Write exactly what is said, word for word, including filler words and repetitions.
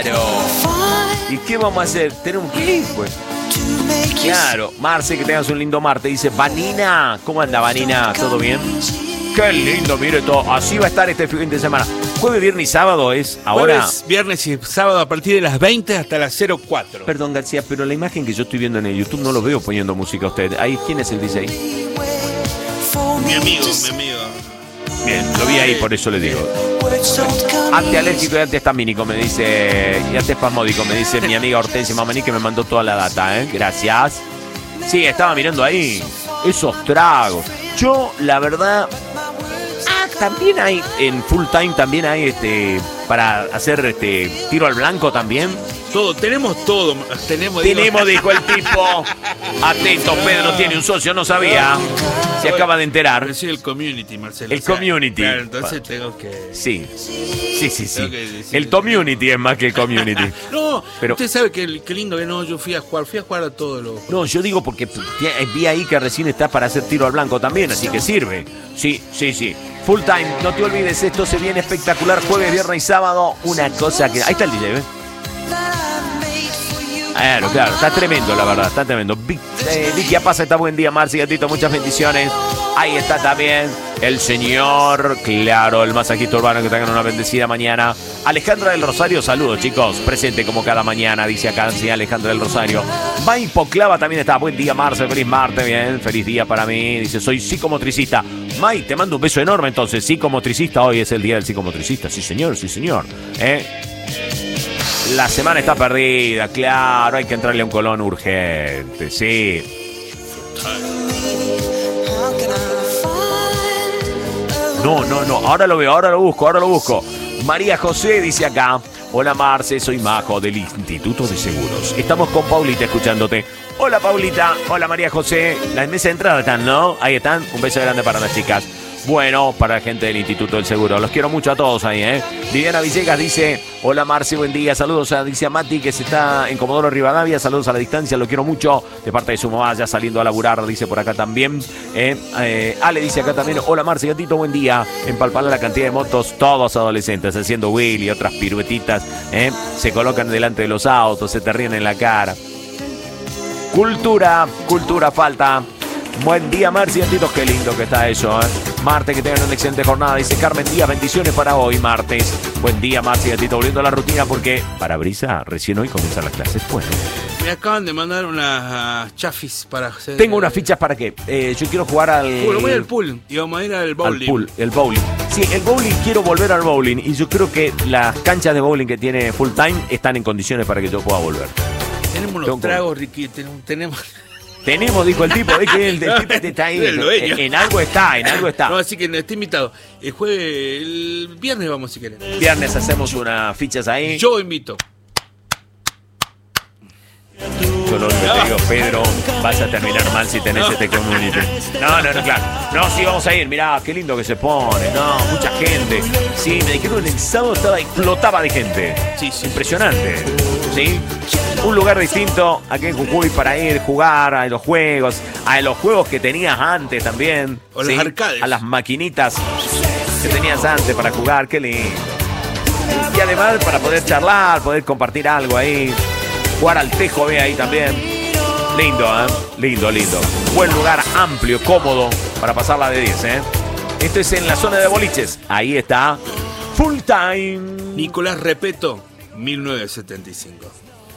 ¿Y qué vamos a hacer? Tener un clip, pues. Claro, Marce, que tengas un lindo martes. Dice, Vanina, ¿cómo anda, Vanina? ¿Todo bien? Qué lindo, mire todo. Así va a estar este fin de semana. Jueves, viernes y sábado es ahora. Jueves, viernes y sábado a partir de las veinte hasta las cero cuatro. Perdón, García, pero la imagen que yo estoy viendo en el YouTube no lo veo poniendo música a usted. Ahí, ¿quién es el D J? Mi amigo, mi amigo. Bien, lo vi ahí, por eso le digo. Antialérgico y antihistamínico, me dice. Y antiespasmódico, me dice mi amiga Hortensia Mamani, que me mandó toda la data, ¿eh? Gracias. Sí, estaba mirando ahí. Esos tragos. Yo, la verdad. Ah, también hay. En full time también hay este. Para hacer este. Tiro al blanco también. Todo, tenemos todo. Tenemos, tenemos dijo el tipo. Atento, Pedro tiene un socio, no sabía. Se acaba de enterar. Yo soy el community, Marcelo. El community. Claro, entonces tengo que... Sí, sí, sí, sí. El community es más que el community. No, pero usted sabe que, que lindo que no, yo fui a jugar, fui a jugar a todos los... No, yo digo porque vi ahí que recién está para hacer tiro al blanco también, así que sirve. Sí, sí, sí. Full time, no te olvides, esto se viene espectacular. Jueves, viernes y sábado, una cosa que... Ahí está el D J, ¿ves? Claro, claro, está tremendo, la verdad, está tremendo. Vic, eh, Vicky Apaza está buen día, Marci Gatito, muchas bendiciones. Ahí está también el señor, claro, el masajista urbano, que tengan una bendecida mañana. Alejandra del Rosario, saludos, chicos, presente como cada mañana, dice acá, sí, Alejandra del Rosario. Maipo Clava también está, buen día, Marce, feliz martes, bien, feliz día para mí. Dice, soy psicomotricista. Mai, te mando un beso enorme, entonces, psicomotricista, hoy es el día del psicomotricista, sí señor, sí señor, ¿eh? La semana está perdida, claro, hay que entrarle a un Colón urgente, sí. No, no, no, ahora lo veo, ahora lo busco, ahora lo busco. María José dice acá, hola Marce, soy Majo del Instituto de Seguros. Estamos con Paulita escuchándote. Hola Paulita, hola María José. Las mesas de entrada están, ¿no? Ahí están, un beso grande para las chicas. Bueno, para la gente del Instituto del Seguro. Los quiero mucho a todos ahí, ¿eh? Viviana Villegas dice, hola Marci, buen día. Saludos a, dice a Mati, que se está en Comodoro Rivadavia. Saludos a la distancia, lo quiero mucho. De parte de su mamá, ya saliendo a laburar, dice por acá también. Eh, eh, Ale dice acá también, hola Marci, gatito, buen día. En Palpala la cantidad de motos, todos adolescentes, haciendo wheel y otras piruetitas. ¿eh? Se colocan delante de los autos, se te ríen en la cara. Cultura, cultura falta. Buen día, Marci, gatitos, qué lindo que está eso, ¿eh? Martes, que tengan una excelente jornada, dice Carmen Díaz, bendiciones para hoy, martes. Buen día, Marci, gatito, volviendo a la rutina porque, para Brisa, recién hoy comienzan las clases, bueno. Me acaban de mandar unas uh, chafis para hacer... Tengo unas fichas para qué, eh, yo quiero jugar al... Bueno, voy al pool y vamos a ir al bowling. Al pool, el bowling. Sí, el bowling, quiero volver al bowling y yo creo que las canchas de bowling que tiene Full Time están en condiciones para que yo pueda volver. Tenemos unos Tengo tragos, Ricky, tenemos... tenemos... Tenemos, dijo el tipo, es que el, el tipo está ahí. En, en algo está, en algo está. No, así que está invitado. El jueves, el viernes vamos si querés. Viernes hacemos unas fichas ahí. Yo invito. Yo lo único que te digo, Pedro, vas a terminar mal si tenés no. este community. No, no, no, claro. No, sí, vamos a ir. Mirá, qué lindo que se pone. No, mucha gente. Sí, me dijeron que el sábado estaba, explotaba de gente. Sí, sí. Impresionante. Sí. Un lugar distinto aquí en Jujuy para ir, jugar a los juegos, a los juegos que tenías antes también. O ¿sí? los arcades. A las maquinitas que tenías antes para jugar, qué lindo. Y además para poder charlar, poder compartir algo ahí. Jugar al tejo, ve ahí también. Lindo, ¿eh? Lindo, lindo. Buen lugar, amplio, cómodo para pasarla de diez, ¿eh? Esto es en la zona de boliches. Ahí está. Full Time. Nicolás Repeto, mil novecientos setenta y cinco.